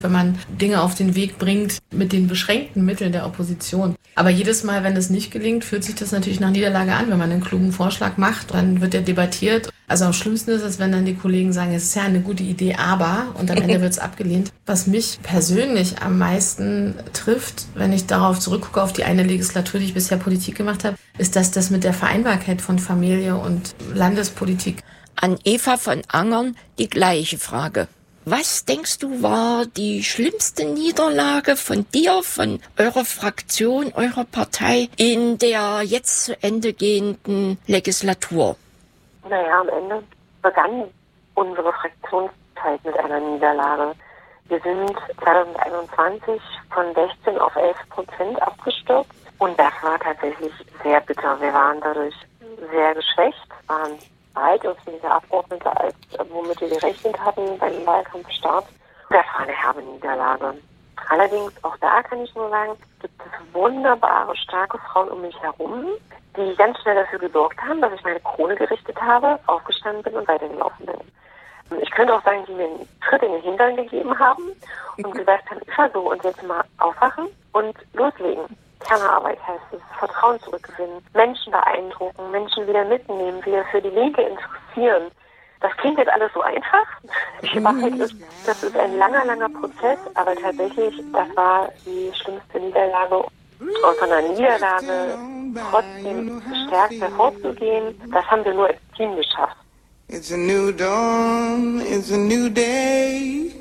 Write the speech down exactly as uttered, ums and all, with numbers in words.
wenn man Dinge auf den Weg bringt mit den beschränkten Mitteln der Opposition. Aber jedes Mal, wenn es nicht gelingt, fühlt sich das natürlich nach Niederlage an. Wenn man einen klugen Vorschlag macht, dann wird er debattiert. Also am schlimmsten ist es, wenn dann die Kollegen sagen, es ist ja eine gute Idee, aber, und am Ende wird es abgelehnt. Was mich persönlich am meisten trifft, wenn ich darauf zurückgucke, auf die eine Legislatur, die ich bisher Politik gemacht habe, ist, dass das mit der Vereinbarkeit von Familie und Landespolitik. An Eva von Angern die gleiche Frage. Was denkst du, war die schlimmste Niederlage von dir, von eurer Fraktion, eurer Partei in der jetzt zu Ende gehenden Legislatur? Naja, am Ende begann unsere Fraktionszeit mit einer Niederlage. Wir sind zwanzig einundzwanzig von sechzehn auf elf Prozent abgestürzt und das war tatsächlich sehr bitter. Wir waren dadurch sehr geschwächt, waren weitausweniger Abgeordnete, als womit wir gerechnet hatten beim Wahlkampfstart. Das war eine herbe Niederlage. Allerdings, auch da kann ich nur sagen, gibt es wunderbare, starke Frauen um mich herum, die ganz schnell dafür gesorgt haben, dass ich meine Krone gerichtet habe, aufgestanden bin und weitergelaufen bin. Ich könnte auch sagen, die mir einen Tritt in den Hintern gegeben haben und gesagt haben, Eva, so, und jetzt mal aufwachen und loslegen. Kernarbeit heißt es, Vertrauen zurückgewinnen, Menschen beeindrucken, Menschen wieder mitnehmen, wieder für die Linke interessieren. Das klingt jetzt alles so einfach. Die Wahrheit ist, das ist ein langer, langer Prozess, aber tatsächlich, das war die schlimmste Niederlage. Und von einer Niederlage trotzdem gestärkt hervorzugehen, das haben wir nur als Team geschafft. It's a new dawn, it's a new day.